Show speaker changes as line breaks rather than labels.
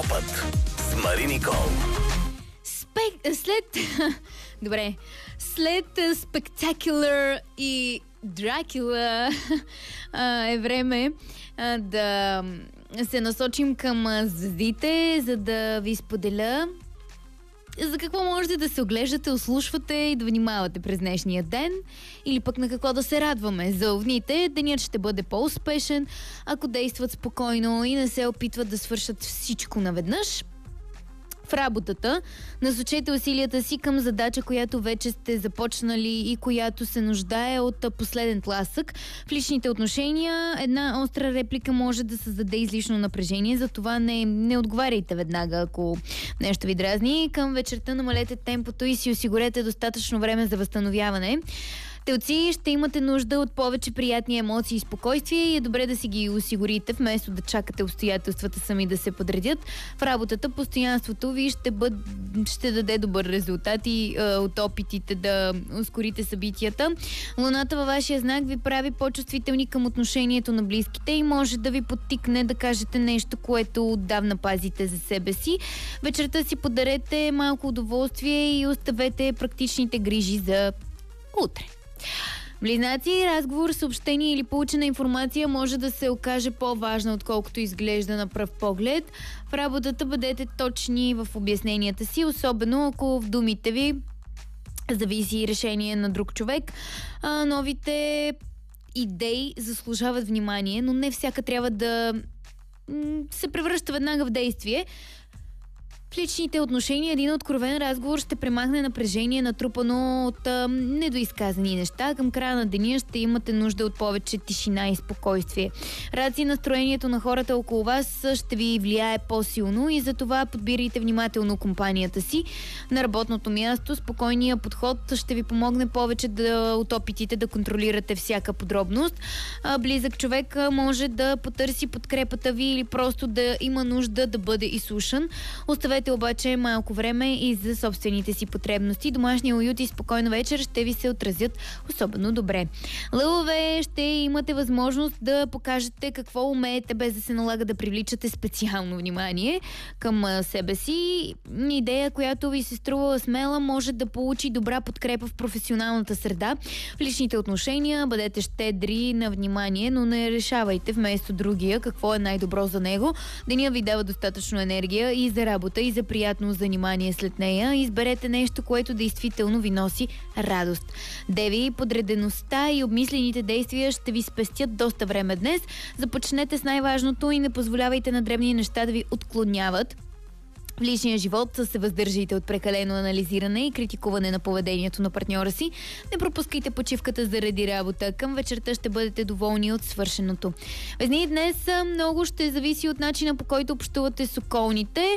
път с Мари Никол.
Добре. След Spectacular и Dracula е време да се насочим към звездите, за да ви споделя за какво можете да се оглеждате, ослушвате и да внимавате през днешния ден, или пък на какво да се радваме. За овните денят ще бъде по-успешен, ако действат спокойно и не се опитват да свършат всичко наведнъж. В работата насочете усилията си към задача, която вече сте започнали и която се нуждае от последен тласък. В личните отношения една остра реплика може да създаде излишно напрежение, затова не отговаряйте веднага, ако нещо ви дразни. Към вечерта намалете темпото и си осигурете достатъчно време за възстановяване. Телци, ще имате нужда от повече приятни емоции и спокойствие и е добре да си ги осигурите, вместо да чакате обстоятелствата сами да се подредят. В работата постоянството ви ще даде добър резултат и от опитите да ускорите събитията. Луната във вашия знак ви прави по-чувствителни към отношението на близките и може да ви подтикне да кажете нещо, което отдавна пазите за себе си. Вечерта си подарете малко удоволствие и оставете практичните грижи за утре. Близнаци, разговор, съобщение или получена информация може да се окаже по-важна, отколкото изглежда на пръв поглед. В работата бъдете точни в обясненията си, особено ако в думите ви зависи решение на друг човек. Новите идеи заслужават внимание, но не всяка трябва да се превръща веднага в действие. В личните отношения един откровен разговор ще премахне напрежение, натрупано от недоизказани неща. Към края на деня ще имате нужда от повече тишина и спокойствие. Раци, настроението на хората около вас ще ви влияе по-силно и затова подбирайте внимателно компанията си. На работното място спокойният подход ще ви помогне повече от опитите да контролирате всяка подробност. Близък човек може да потърси подкрепата ви или просто да има нужда да бъде изслушан. Оставете обаче малко време и за собствените си потребности. Домашния уют и спокойна вечер ще ви се отразят особено добре. Лъвове, ще имате възможност да покажете какво умеете, без да се налага да привличате специално внимание към себе си. Идея, която ви се струва смела, може да получи добра подкрепа в професионалната среда. В личните отношения бъдете щедри на внимание, но не решавайте вместо другия какво е най-добро за него. Деня ви дава достатъчно енергия и за работа, и за приятно занимание след нея. Изберете нещо, което действително ви носи радост. Деви, подредеността и обмислените действия ще ви спестят доста време днес. Започнете с най-важното и не позволявайте на дребни неща да ви отклоняват. В личния живот се въздържайте от прекалено анализиране и критикуване на поведението на партньора си. Не пропускайте почивката заради работа. Към вечерта ще бъдете доволни от свършеното. Везни, днес много ще зависи от начина, по който общувате с околните.